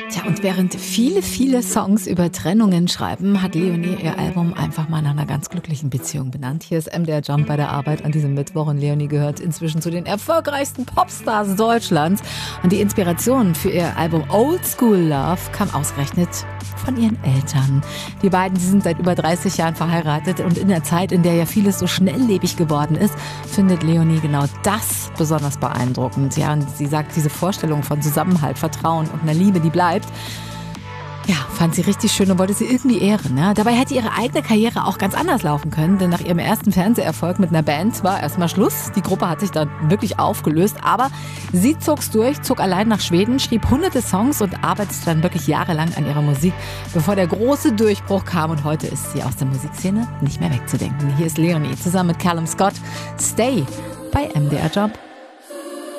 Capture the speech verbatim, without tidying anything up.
Tja, und während viele, viele Songs über Trennungen schreiben, hat Leonie ihr Album einfach mal nach einer ganz glücklichen Beziehung benannt. Hier ist M D R Jump bei der Arbeit an diesem Mittwoch und Leonie gehört inzwischen zu den erfolgreichsten Popstars Deutschlands. Und die Inspiration für ihr Album Old School Love kam ausgerechnet von ihren Eltern. Die beiden, sie sind seit über dreißig Jahren verheiratet und in der Zeit, in der ja vieles so schnelllebig geworden ist, findet Leonie genau das besonders beeindruckend. Ja, und sie sagt, diese Vorstellung von Zusammenhalt, Vertrauen und einer Liebe, die bleibt, ja, fand sie richtig schön und wollte sie irgendwie ehren. Ne? Dabei hätte ihre eigene Karriere auch ganz anders laufen können, denn nach ihrem ersten Fernseherfolg mit einer Band war erstmal Schluss. Die Gruppe hat sich dann wirklich aufgelöst, aber sie zog's durch, zog allein nach Schweden, schrieb hunderte Songs und arbeitete dann wirklich jahrelang an ihrer Musik, bevor der große Durchbruch kam, und heute ist sie aus der Musikszene nicht mehr wegzudenken. Hier ist Leonie zusammen mit Callum Scott. Stay bei M D R Job.